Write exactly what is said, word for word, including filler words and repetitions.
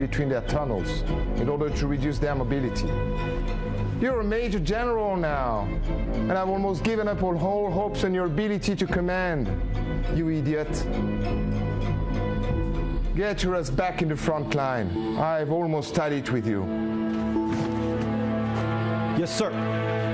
between their tunnels in order to reduce their mobility. You're a major general now, and I've almost given up all whole hopes on your ability to command, you idiot. Get your ass back in the front line. I've almost studied with you. Yes, sir.